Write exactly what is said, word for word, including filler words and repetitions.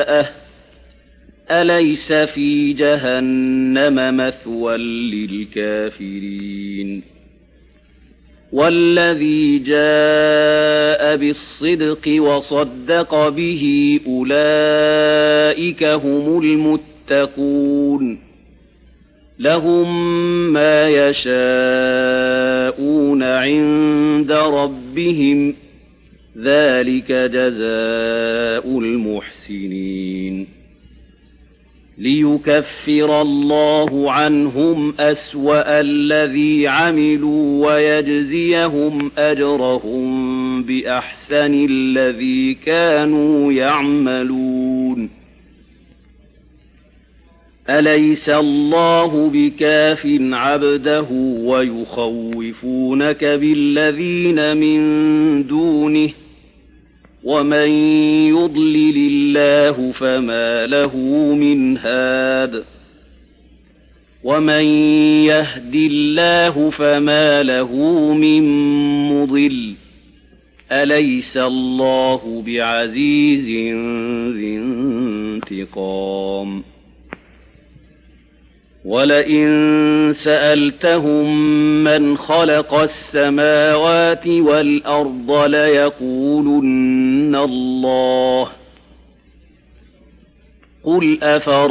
جاءه أليس في جهنم مثوى للكافرين والذي جاء بالصدق وصدق به أولئك هم المتقون لهم ما يشاءون عند ربهم ذلك جزاء المحسنين ليكفر الله عنهم أسوأ الذي عملوا ويجزيهم أجرهم بأحسن الذي كانوا يعملون أليس الله بكاف عبده ويخوفونك بالذين من دونه ومن يضلل الله فما له من هاد ومن يهد الله فما له من مضل أليس الله بعزيز ذي انتقام ولئن سألتهم من خلق السماوات والأرض ليقولن الله قل أفرأيتم